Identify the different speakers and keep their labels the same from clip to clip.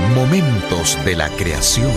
Speaker 1: Momentos de la creación.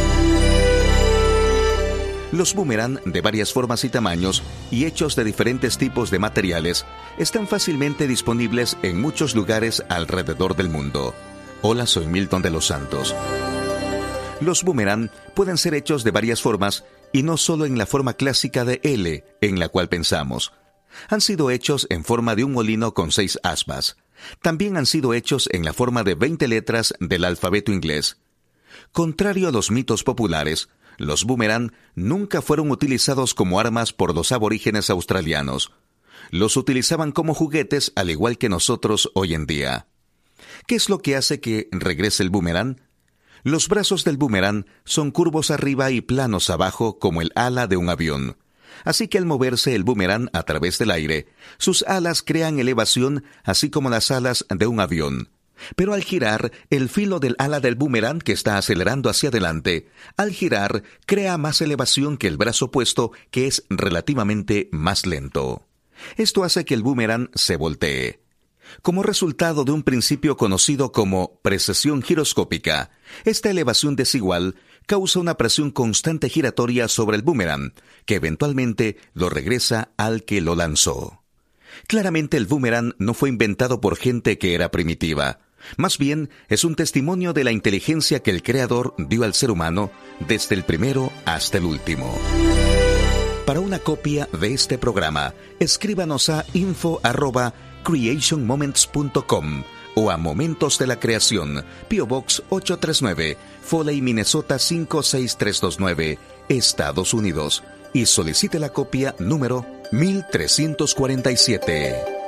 Speaker 1: Los boomerang de varias formas y tamaños y hechos de diferentes tipos de materiales están fácilmente disponibles en muchos lugares alrededor del mundo. Hola, soy Milton de los Santos. Los boomerang pueden ser hechos de varias formas y no solo en la forma clásica de L en la cual pensamos. Han sido hechos en forma de un molino con 6 aspas. También han sido hechos en la forma de 20 letras del alfabeto inglés. Contrario a los mitos populares, los boomerang nunca fueron utilizados como armas por los aborígenes australianos. Los utilizaban como juguetes al igual que nosotros hoy en día. ¿Qué es lo que hace que regrese el boomerang? Los brazos del boomerang son curvos arriba y planos abajo como el ala de un avión. Así que al moverse el boomerang a través del aire, sus alas crean elevación así como las alas de un avión. Pero al girar, el filo del ala del boomerang que está acelerando hacia adelante, al girar, crea más elevación que el brazo opuesto, que es relativamente más lento. Esto hace que el boomerang se voltee. Como resultado de un principio conocido como precesión giroscópica, esta elevación desigual causa una presión constante giratoria sobre el boomerang, que eventualmente lo regresa al que lo lanzó. Claramente el boomerang no fue inventado por gente que era primitiva. Más bien, es un testimonio de la inteligencia que el Creador dio al ser humano desde el primero hasta el último. Para una copia de este programa, escríbanos a info@creationmoments.com o a Momentos de la Creación, P.O. Box 839, Foley, Minnesota 56329, Estados Unidos, y solicite la copia número 1347.